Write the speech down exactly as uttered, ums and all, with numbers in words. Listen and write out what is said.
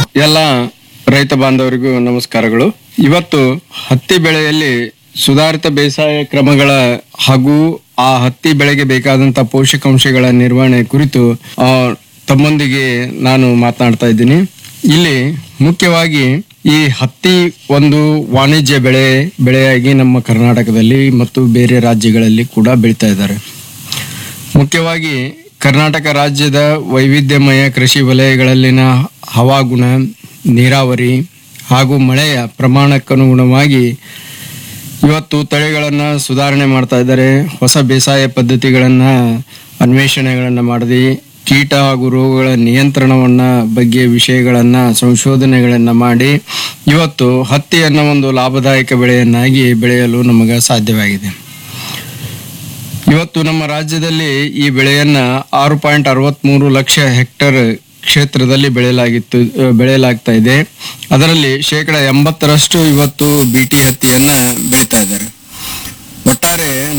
ಎಲ್ಲ ರೈತ ಬಾಂಧವರಿಗೂ ನಮಸ್ಕಾರಗಳು. ಇವತ್ತು ಹತ್ತಿ ಬೆಳೆಯಲ್ಲಿ ಸುಧಾರಿತ ಬೇಸಾಯ ಕ್ರಮಗಳ ಹಾಗೂ ಆ ಹತ್ತಿ ಬೆಳೆಗೆ ಬೇಕಾದಂತ ಪೋಷಕಾಂಶಗಳ ನಿರ್ವಹಣೆ ಕುರಿತು ಆ, ತಮ್ಮೊಂದಿಗೆ ನಾನು ಮಾತನಾಡ್ತಾ ಇದ್ದೀನಿ. ಇಲ್ಲಿ ಮುಖ್ಯವಾಗಿ ಈ ಹತ್ತಿ ಒಂದು ವಾಣಿಜ್ಯ ಬೆಳೆ ಬೆಳೆಯಾಗಿ ನಮ್ಮ ಕರ್ನಾಟಕದಲ್ಲಿ ಮತ್ತು ಬೇರೆ ರಾಜ್ಯಗಳಲ್ಲಿ ಕೂಡ ಬೆಳೀತಾ ಇದ್ದಾರೆ. ಮುಖ್ಯವಾಗಿ ಕರ್ನಾಟಕ ರಾಜ್ಯದ ವೈವಿಧ್ಯಮಯ ಕೃಷಿ ವಲಯಗಳಲ್ಲಿನ ಹವಾಗುಣ, ನೀರಾವರಿ ಹಾಗೂ ಮಳೆಯ ಪ್ರಮಾಣಕ್ಕನುಗುಣವಾಗಿ ಇವತ್ತು ತಳಿಗಳನ್ನು ಸುಧಾರಣೆ ಮಾಡ್ತಾ ಇದ್ದಾರೆ. ಹೊಸ ಬೇಸಾಯ ಪದ್ಧತಿಗಳನ್ನು ಅನ್ವೇಷಣೆಗಳನ್ನು ಮಾಡಿ ಕೀಟ ಹಾಗೂ ರೋಗಗಳ ನಿಯಂತ್ರಣವನ್ನ ಬಗ್ಗೆ ವಿಷಯಗಳನ್ನು ಸಂಶೋಧನೆಗಳನ್ನು ಮಾಡಿ ಇವತ್ತು ಹತ್ತಿಯನ್ನು ಒಂದು ಲಾಭದಾಯಕ ಬೆಳೆಯನ್ನಾಗಿ ಬೆಳೆಯಲು ನಮಗೆ ಸಾಧ್ಯವಾಗಿದೆ. ಇವತ್ತು ನಮ್ಮ ರಾಜ್ಯದಲ್ಲಿ ಈ ಬೆಳೆಯನ್ನ ಆರು ಪಾಯಿಂಟ್ ಅರವತ್ಮೂರು ಲಕ್ಷ ಹೆಕ್ಟೇರ್ ಕ್ಷೇತ್ರದಲ್ಲಿ ಬೆಳೆಯಲಾಗಿತ್ತು ಬೆಳೆಯಲಾಗ್ತಾ ಇದೆ. ಅದರಲ್ಲಿ ಶೇಕಡ ಎಂಬತ್ತರಷ್ಟು ಇವತ್ತು ಬಿಟಿ ಹತ್ತಿಯನ್ನ ಬೆಳೀತಾ ಇದ್ದಾರೆ. ಒಟ್ಟಾರೆ